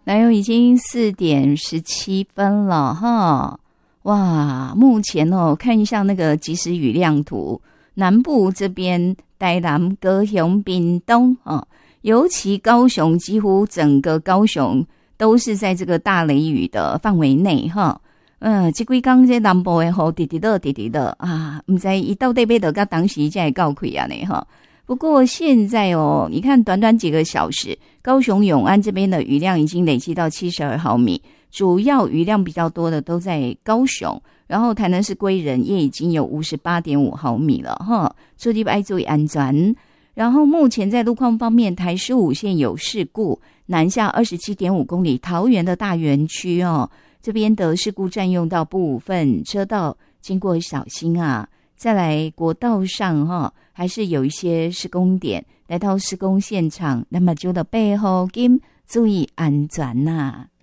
来哟，已经4:17了哈。哇，目前看一下那个即时雨量图，南部这边台南、高雄、屏东尤其高雄，几乎整个高雄都是在这个大雷雨的范围内哈。这几天这南部的雨直直落啊，不知一到底要到到当时才会到开啊呢哈。不过现在你看短短几个小时，高雄永安这边的雨量已经累积到72毫米，主要雨量比较多的都在高雄，然后台南市归仁也已经有58.5毫米了哈，出入要注意安全。然后目前在路况方面，台15线有事故，南下27.5公里，桃园的大园区这边的事故占用到部分车道，经过小心啊。再来国道上还是有一些施工点，来到施工现场，那么就的背后跟注意安全啊。